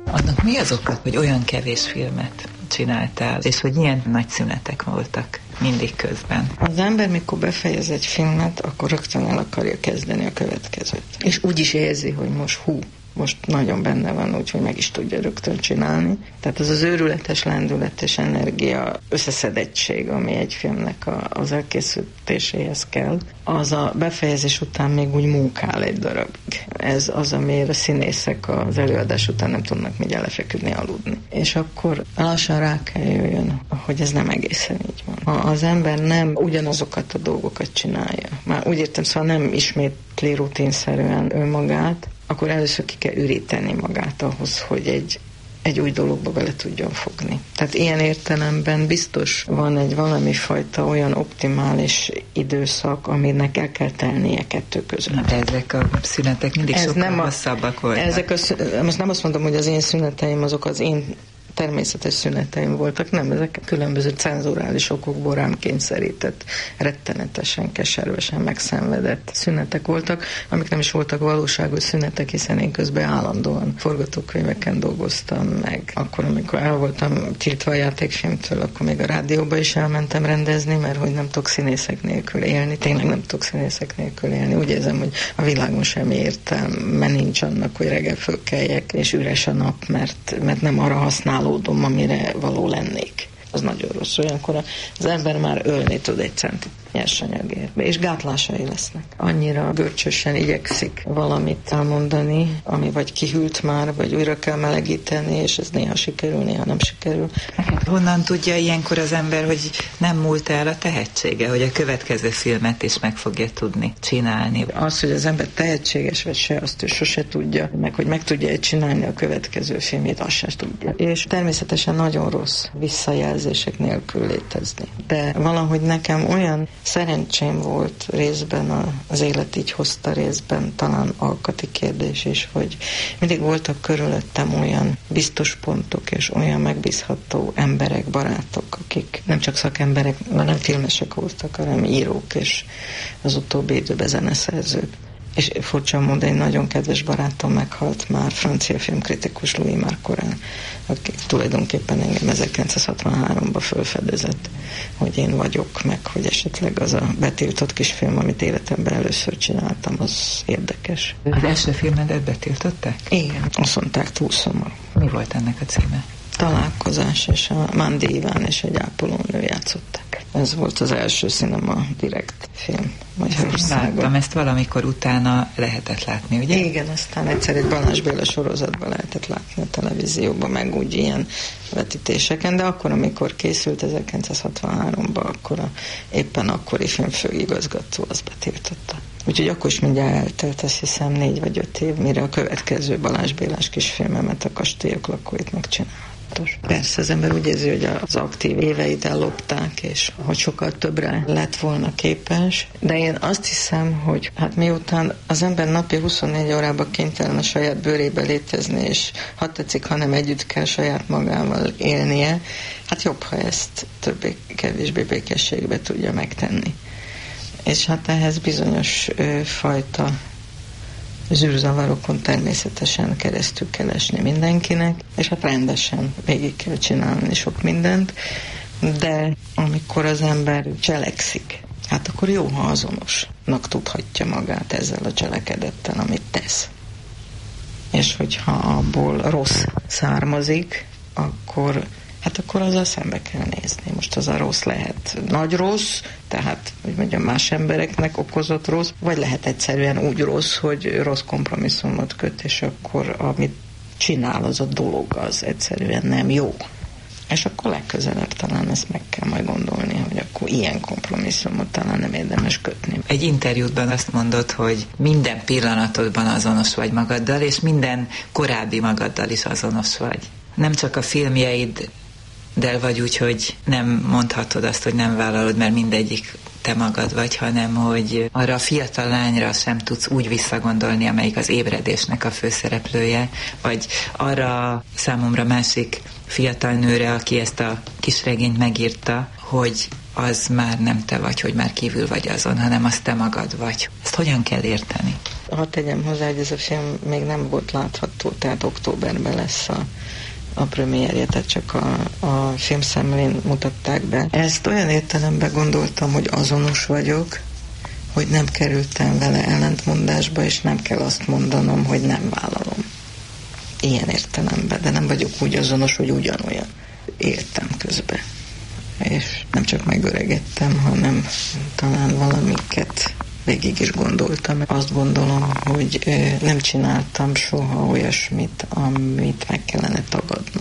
Annak mi az oka, hogy olyan kevés filmet csináltál, és hogy ilyen nagy szünetek voltak mindig közben? Az ember, mikor befejez egy filmet, akkor rögtön el akarja kezdeni a következőt. És úgy is érzi, hogy most nagyon benne van, úgyhogy meg is tudja rögtön csinálni. Tehát az őrületes lendület és energia összeszedettség, ami egy filmnek az elkészítéséhez kell, az a befejezés után még úgy munkál egy darabig. Ez az, amire a színészek az előadás után nem tudnak mindjárt lefeküdni, aludni. És akkor lassan rá kell jöjjön, hogy ez nem egészen így van. Ha az ember nem ugyanazokat a dolgokat csinálja, már úgy értem, szóval nem ismétli rutinszerűen önmagát, akkor először ki kell üríteni magát ahhoz, hogy egy új dologba bele tudjon fogni. Tehát ilyen értelemben biztos van egy valami fajta olyan optimális időszak, aminek el kell telnie kettő között. De ezek a szünetek mindig sokkal hosszabbak voltak. Most nem azt mondom, hogy az én szüneteim azok az én természetes szüneteim voltak, nem, ezek különböző cenzurális okokból rám kényszerített, rettenetesen, keservesen megszenvedett szünetek voltak, amik nem is voltak valóságos szünetek, hiszen én közben állandóan forgatókönyveken dolgoztam meg. Akkor, amikor el voltam tiltva a játékfilmtől, akkor még a rádióba is elmentem rendezni, mert hogy nem tudok színészek nélkül élni, tényleg nem tudok színészek nélkül élni. Úgy érzem, hogy a világon semmi értelme nincs annak, hogy reggel fölkeljek, és üres a nap, mert nem arra használom, amire való lennék. Az nagyon rossz. Olyankor az ember már ölni tud egy centit nyersanyagért. És gátlásai lesznek. Annyira görcsösen igyekszik valamit elmondani, ami vagy kihűlt már, vagy újra kell melegíteni, és ez néha sikerül, néha nem sikerül. Honnan tudja ilyenkor az ember, hogy nem múlt el a tehetsége, hogy a következő filmet is meg fogja tudni csinálni? Az, hogy az ember tehetséges vagy se, azt ő sose tudja, meg hogy meg tudja csinálni a következő filmét, azt sem tudja. És természetesen nagyon rossz visszajelzések nélkül létezni. De valahogy nekem olyan szerencsém volt részben, az élet így hozta részben, talán alkati kérdés is, hogy mindig voltak körülöttem olyan biztos pontok, és olyan megbízható emberek, barátok, akik nem csak szakemberek, mert nem filmesek voltak, hanem írók, és az utóbbi időben zeneszerzők. És furcsa módon egy nagyon kedves barátom meghalt már, francia filmkritikus Louis Marcorel, aki tulajdonképpen engem 1963-ban felfedezett, hogy én vagyok, meg hogy esetleg az a betiltott kis film, amit életemben először csináltam, az érdekes. Az első filmedet betiltották? Igen, azt mondták túl szomorú. Mi volt ennek a címe? Találkozás, és a Mándi Iván és egy ápolónő játszották. Ez volt az első Cinema Direct film Magyarországon. Láttam, ezt valamikor utána lehetett látni, ugye? Igen, aztán egyszer egy Balázs Béla sorozatban lehetett látni a televízióban, meg úgy ilyen vetítéseken, de akkor, amikor készült 1963-ban, akkor éppen akkori filmfőigazgató az betiltotta. Úgyhogy akkor is mindjárt eltelt, azt hiszem 4 vagy 5 év, mire a következő Balázs Bélás kisfilmemet, A kastélyok lakóit megcsinálta. Persze az ember úgy érzi, hogy az aktív éveit ellopták, és hogy sokkal többre lett volna képes, de én azt hiszem, hogy hát miután az ember napi 24 órában kénytelen a saját bőrébe létezni, és ha tetszik, hanem együtt kell saját magával élnie, hát jobb, ha ezt többé-kevésbé békességbe tudja megtenni. És hát ehhez bizonyos fajta zűrzavarokon természetesen keresztül kell esni mindenkinek, és hát rendesen végig kell csinálni sok mindent, de amikor az ember cselekszik, hát akkor jó, ha azonosnak tudhatja magát ezzel a cselekedettel, amit tesz. És hogyha abból rossz származik, akkor azzal szembe kell nézni. Most az a rossz lehet nagy rossz, tehát, hogy mondjam, más embereknek okozott rossz, vagy lehet egyszerűen úgy rossz, hogy rossz kompromisszumot köt, és akkor amit csinál, az a dolog, az egyszerűen nem jó. És akkor legközelebb talán ezt meg kell majd gondolni, hogy akkor ilyen kompromisszumot talán nem érdemes kötni. Egy interjútban azt mondod, hogy minden pillanatodban azonos vagy magaddal, és minden korábbi magaddal is azonos vagy. Nem csak a filmjeid de vagy úgy, hogy nem mondhatod azt, hogy nem vállalod, mert mindegyik te magad vagy, hanem hogy arra a fiatal lányra sem tudsz úgy visszagondolni, amelyik az Ébredésnek a főszereplője, vagy arra számomra másik fiatal nőre, aki ezt a kisregényt megírta, hogy az már nem te vagy, hogy már kívül vagy azon, hanem az te magad vagy. Ezt hogyan kell érteni? Ha tegyem hozzá, hogy ez a film még nem volt látható, tehát októberben lesz a premierje, tehát csak a filmszemlén mutatták be. Ezt olyan értelemben gondoltam, hogy azonos vagyok, hogy nem kerültem vele ellentmondásba, és nem kell azt mondanom, hogy nem vállalom. Ilyen értelemben, de nem vagyok úgy azonos, hogy ugyanolyan. Éltem közben. És nem csak megöregettem, hanem talán valamiket végig is gondoltam. Azt gondolom, hogy nem csináltam soha olyasmit, amit meg kellene tagadnom.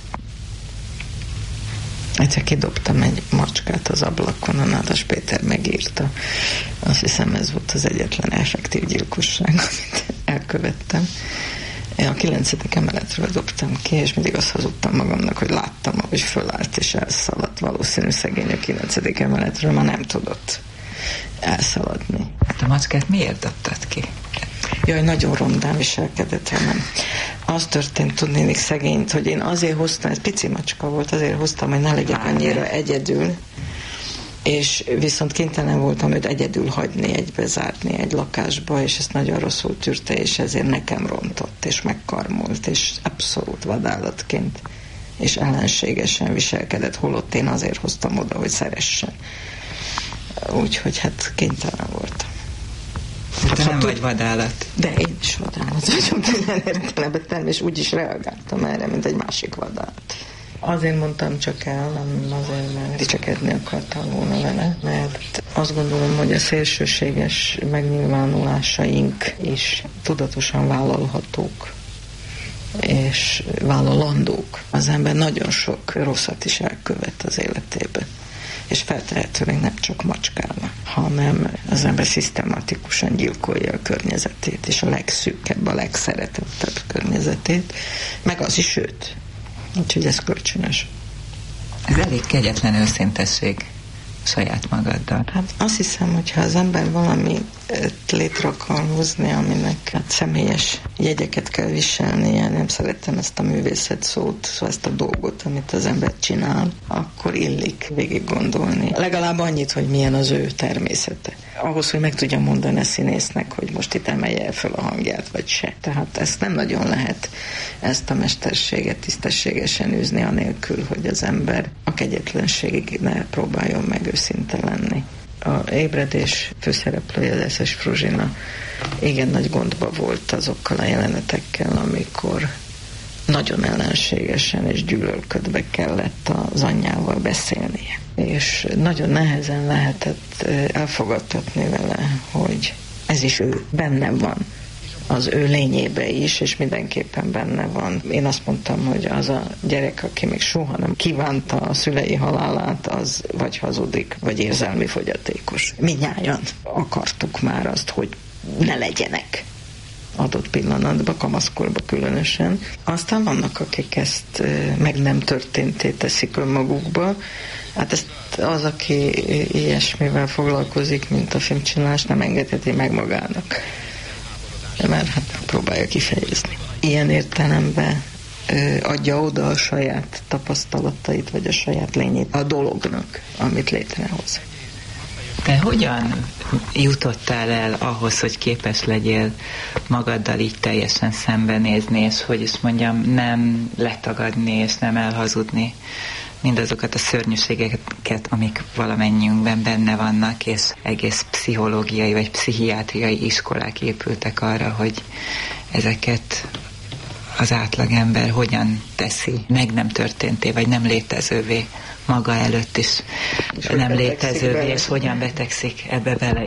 Egyszer kidobtam egy macskát az ablakon, a Nádas Péter megírta. Azt hiszem, ez volt az egyetlen effektív gyilkosság, amit elkövettem. Én a 9. emeletről dobtam ki, és mindig azt hazudtam magamnak, hogy láttam, hogy fölállt és elszaladt. Valószínű szegény a 9. emeletről már nem tudott elszaladni. Hát a macskát miért dobtad ki? Jaj, nagyon rondán viselkedett velem. Az történt, tudnélik szegényt, hogy én azért hoztam, ez pici macska volt, azért hoztam, hogy ne legyek annyira egyedül, és viszont kénytelen voltam őt egyedül hagyni, egybezárni egy lakásba, és ezt nagyon rosszul tűrte, és ezért nekem rontott, és megkarmolt, és abszolút vadállatként, és ellenségesen viselkedett, holott én azért hoztam oda, hogy szeressen. Úgyhogy hát kénytelen voltam. Te nem vagy vadállat. De én is vadállat vagyok, ilyen értelemben, és úgy is reagáltam erre, mint egy másik vadállat. Azért mondtam csak el, nem azért, mert dicsekedni akartam volna vele, mert azt gondolom, hogy a szélsőséges megnyilvánulásaink is tudatosan vállalhatók és vállalandók. Az ember nagyon sok rosszat is elkövet az életében. És feltehetőleg nem csak macskával, hanem az ember szisztematikusan gyilkolja a környezetét, és a legszűkebb, a legszeretettebb környezetét, meg az is őt. Úgyhogy ez kölcsönös. Ez elég kegyetlen őszintesség saját magaddal. Hát azt hiszem, hogyha az ember valami létre akar hozni, aminek hát személyes jegyeket kell viselnie, nem szeretem ezt a művészet szót, szóval ezt a dolgot, amit az ember csinál, akkor illik végig gondolni. Legalább annyit, hogy milyen az ő természete. Ahhoz, hogy meg tudja mondani a színésznek, hogy most itt emelje fel a hangját, vagy se. Tehát ezt nem nagyon lehet, ezt a mesterséget tisztességesen űzni, anélkül, hogy az ember a kegyetlenségig ne próbáljon meg őszinte lenni. A ébredés főszereplője, az SS Fruzsina igen nagy gondba volt azokkal a jelenetekkel, amikor nagyon ellenségesen és gyűlölködve kellett az anyjával beszélnie. És nagyon nehezen lehetett elfogadtatni vele, hogy ez is ő, benne van az ő lényébe is, és mindenképpen benne van. Én azt mondtam, hogy az a gyerek, aki még soha nem kívánta a szülei halálát, az vagy hazudik, vagy érzelmi fogyatékos. Mindnyájan akartuk már azt, hogy ne legyenek adott pillanatban, kamaszkorban különösen. Aztán vannak, akik ezt meg nem történté teszik önmagukba. Hát ezt az, aki ilyesmivel foglalkozik, mint a filmcsinálás, nem engedheti meg magának. Mert hát próbálja kifejezni. Ilyen értelemben adja oda a saját tapasztalatait, vagy a saját lényét a dolognak, amit létrehoz. Te hogyan jutottál el ahhoz, hogy képes legyél magaddal így teljesen szembenézni, és hogy is mondjam, nem letagadni, és nem elhazudni mindazokat a szörnyűségeket, amik valamennyiünkben benne vannak, és egész pszichológiai vagy pszichiátriai iskolák épültek arra, hogy ezeket az átlagember hogyan teszi meg nem történté, vagy nem létezővé maga előtt is, és nem létezővé, és hogyan betegszik ebbe bele.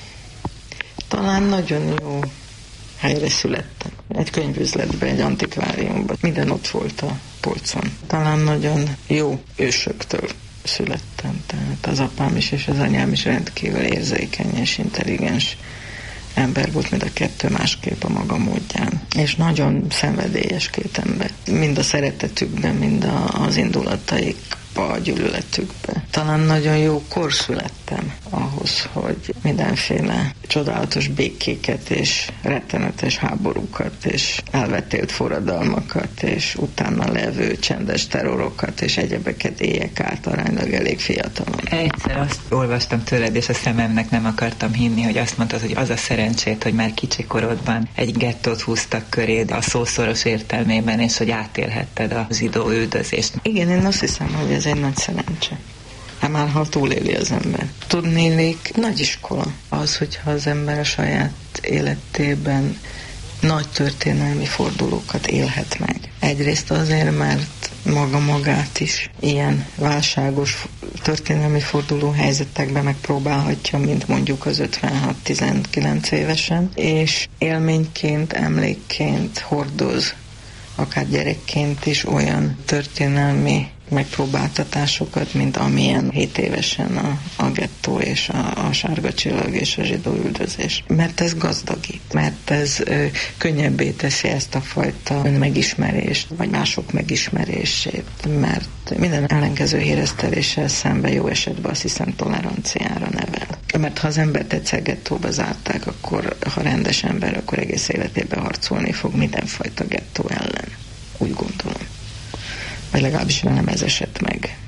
Talán nagyon jó helyre születtem. Egy könyvüzletben, egy antikváriumban. Minden ott volt a polcon. Talán nagyon jó ősöktől születtem. Tehát az apám is és az anyám is rendkívül érzékeny és intelligens ember volt, mind a kettő másképp a maga módján. És nagyon szenvedélyes két ember. Mind a szeretetükben, mind az indulataik a gyűlöletükbe. Talán nagyon jó kor születtem ahhoz, hogy mindenféle csodálatos békéket és rettenetes háborúkat és elvetélt forradalmakat és utána levő csendes terrorokat és egyebeket éljek át aránylag elég fiatalon. Egyszer azt olvastam tőled, és a szememnek nem akartam hinni, hogy azt mondtad, hogy az a szerencsét, hogy már kicsi korodban egy gettót húztak köréd a szószoros értelmében, és hogy átélhetted a zsidó üldözést. Igen, én azt hiszem, hogy ez egy nagy szerencse. Hát már ha túléli az ember. Tudnélik, nagy iskola az, hogyha az ember a saját életében nagy történelmi fordulókat élhet meg. Egyrészt azért, mert maga magát is ilyen válságos történelmi forduló helyzetekben megpróbálhatja, mint mondjuk az 56-19 évesen, és élményként, emlékként hordoz, akár gyerekként is olyan történelmi megpróbáltatásokat, mint amilyen 7 évesen a gettó és a sárga csillag és a zsidó üldözés. Mert ez gazdagít, mert ez könnyebbé teszi ezt a fajta önmegismerést, vagy mások megismerését, mert minden ellenkező híreszteléssel szemben jó esetben azt hiszem toleranciára nevel. Mert ha az embert egyszer gettóba zárták, akkor ha rendes ember, akkor egész életében harcolni fog mindenfajta gettó ellen. Úgy gondolom. Vagy legalábbis nem ez esett meg.